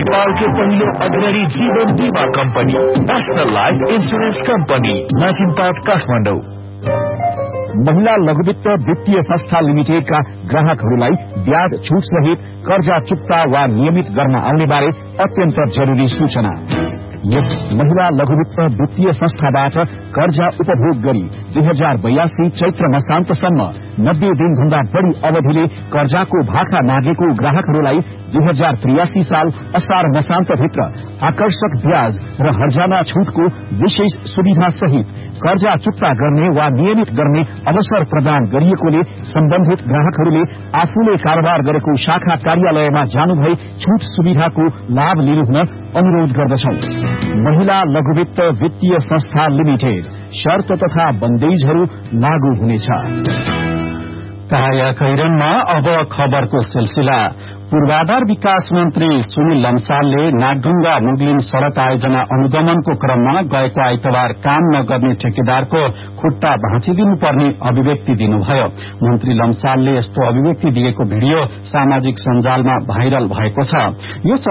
नेपालकै पहिलो अग्रणी जीवन बीमा company national life insurance company नासिमपाट Kathmandu. महिला लघुवित्त वित्तीय संस्था लिमिटेडका ग्राहकहरूलाई ब्याज छूट सहित कर्जा चुक्ता वा नियमित गर्न आउने बारे अत्यन्त जरूरी सूचना। यस महिला लघुवित्त वित्तीय संस्थाबाट कर्जा उपभोग गरी 2082 चैत्र मसान्तसम्म 90 दिनभन्दा बढ़ी अवधिले कर्जाको भाका मागेको ग्राहकहरूलाई 2083 साल असार मसान्तभित्र आकर्षक ब्याज र हर्जाना छूटको विशेष सुविधा सहित कर्जा चुक्ता गर्ने वा नियमित गर्ने अवसर प्रदान गरिएकोले सम्बन्धित ग्राहकहरूले आफूले कारोबार गरेको शाखा कार्यालयमा जानुभई छूट सुविधाको लाभ लिनुहुन अनुरोध गर्दछौं। महिला लघुवित्त वित्तीय संस्था लिमिटेड, शर्त तथा बन्देजहरू लागू हुनेछ। काया कैरनमा अब खबरको सिलसिला। पूर्वाधार विकास मन्त्री सुनिल लम्सालले नागढुंगा मुगलिन सड़क आयोजना अनुगमनको क्रममा गएको आइतबार काम नगर्ने ठेकेदारको खुट्टा भाँचिदिनुपर्ने अभिव्यक्ति दिनुभयो। मन्त्री लम्सालले यस्तो अभिव्यक्ति दिएको भिडियो सामाजिक सञ्जालमा भाइरल भएको छ। यो